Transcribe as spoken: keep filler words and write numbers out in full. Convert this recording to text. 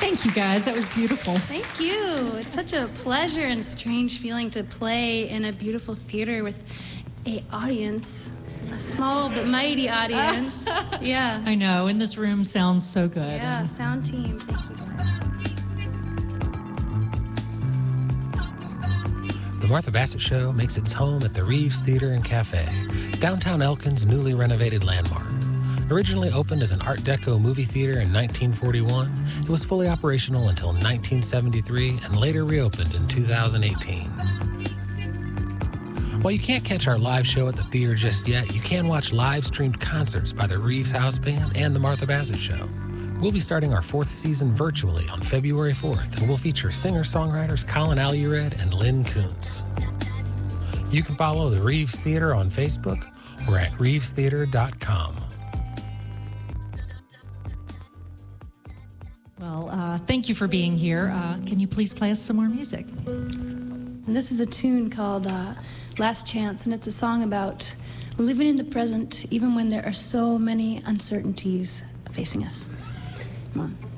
Thank you, guys. That was beautiful. Thank you. It's such a pleasure and strange feeling to play in a beautiful theater with a audience, a small but mighty audience. Yeah. I know, and this room sounds so good. Yeah, sound team. Thank you. The Martha Bassett Show makes its home at the Reeves Theater and Cafe, downtown Elkin's newly renovated landmark. Originally opened as an Art Deco movie theater in nineteen forty-one, it was fully operational until nineteen seventy-three and later reopened in two thousand eighteen. While you can't catch our live show at the theater just yet, you can watch live-streamed concerts by the Reeves House Band and the Martha Bassett Show. We'll be starting our fourth season virtually on February fourth, and we'll feature singer-songwriters Colin Alured and Lynn Kuntz. You can follow the Reeves Theater on Facebook or at reeves theater dot com. Well, uh, thank you for being here. Uh, can you please play us some more music? And this is a tune called uh, Last Chance, and it's a song about living in the present even when there are so many uncertainties facing us. Come on.